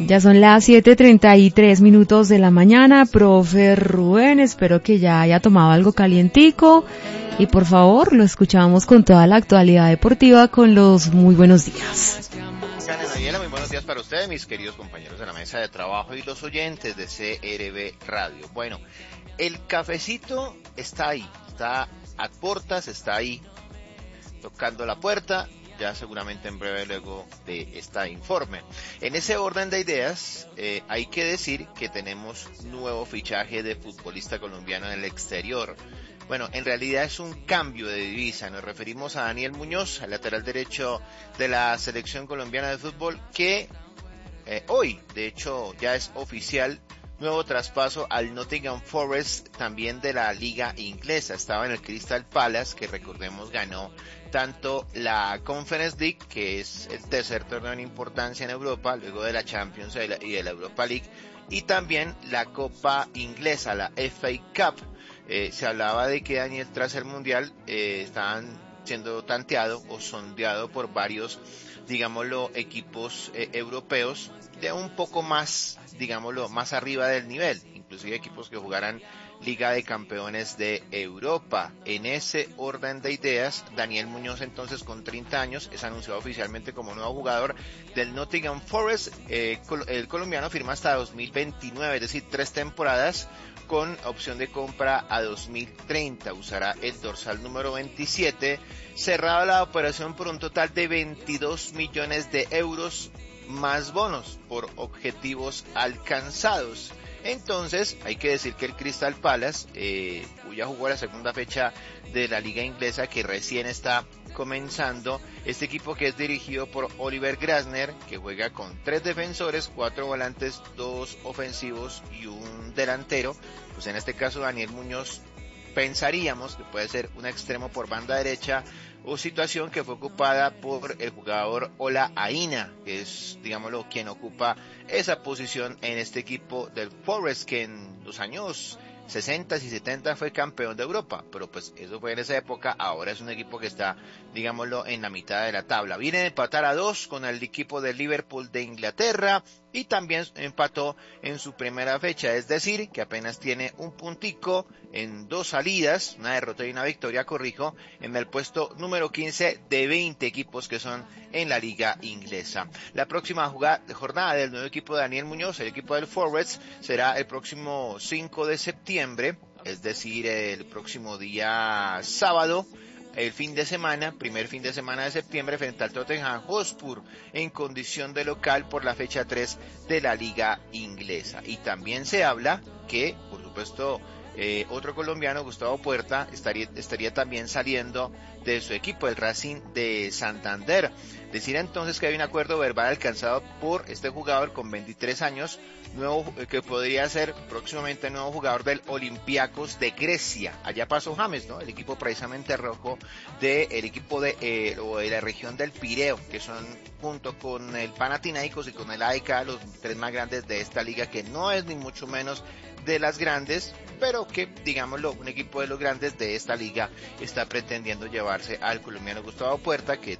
Ya son las 7:33 de la mañana, profe Rubén, espero que ya haya tomado algo calientico y por favor lo escuchamos con toda la actualidad deportiva con los muy buenos días. Daniela, muy buenos días para ustedes, mis queridos compañeros de la mesa de trabajo y los oyentes de CRB Radio. Bueno, el cafecito está ahí, está a puertas, está ahí tocando la puerta. Ya seguramente en breve luego de este informe. En ese orden de ideas, hay que decir que tenemos nuevo fichaje de futbolista colombiano en el exterior. Bueno, en realidad es un cambio de divisa. Nos referimos a Daniel Muñoz, el lateral derecho de la selección colombiana de fútbol, que hoy, de hecho, ya es oficial. Nuevo traspaso al Nottingham Forest, también de la liga inglesa. Estaba en el Crystal Palace, que recordemos ganó tanto la Conference League, que es el tercer torneo en importancia en Europa, luego de la Champions y de la Europa League, y también la Copa Inglesa, la FA Cup. Se hablaba de que Daniel, tras el Mundial, estaban siendo tanteado o sondeado por varios, digámoslo, equipos europeos de un poco más, digámoslo, más arriba del nivel, inclusive equipos que jugaran Liga de Campeones de Europa. En ese orden de ideas, Daniel Muñoz, entonces con 30 años, es anunciado oficialmente como nuevo jugador del Nottingham Forest. El colombiano firma hasta 2029, es decir, 3 temporadas con opción de compra a 2030. Usará el dorsal número 27. Cerrada la operación por un total de 22 millones de euros más bonos por objetivos alcanzados. Entonces, hay que decir que el Crystal Palace, ya jugó la segunda fecha de la liga inglesa, que recién está comenzando. Este equipo, que es dirigido por Oliver Glasner, que juega con 3 defensores, 4 volantes, 2 ofensivos y un delantero. Pues en este caso Daniel Muñoz pensaríamos que puede ser un extremo por banda derecha, o situación que fue ocupada por el jugador Ola Aina, que es, digámoslo, quien ocupa esa posición en este equipo del Forest, que en los años 60 y 70 fue campeón de Europa, pero pues eso fue en esa época. Ahora es un equipo que está, digámoslo, en la mitad de la tabla. Viene de empatar a 2 con el equipo de Liverpool de Inglaterra, y también empató en su primera fecha, es decir, que apenas tiene un puntico en 2 salidas, una derrota y una victoria, corrijo, en el puesto número 15 de 20 equipos que son en la liga inglesa. La próxima jornada del nuevo equipo de Daniel Muñoz, el equipo del Forest, será el próximo 5 de septiembre, es decir, el próximo día sábado, el fin de semana, primer fin de semana de septiembre, frente al Tottenham Hotspur, en condición de local por la fecha 3 de la liga inglesa. Y también se habla que, por supuesto, otro colombiano, Gustavo Puerta, estaría también saliendo de su equipo, el Racing de Santander. Decir entonces que hay un acuerdo verbal alcanzado por este jugador con 23 años, que podría ser próximamente nuevo jugador del Olympiacos de Grecia. Allá pasó James, ¿no? El equipo precisamente rojo del equipo de la región del Pireo, que son, junto con el Panathinaikos y con el AEK, los 3 más grandes de esta liga, que no es ni mucho menos de las grandes, pero que, digámoslo, un equipo de los grandes de esta liga está pretendiendo llevarse al colombiano Gustavo Puerta, que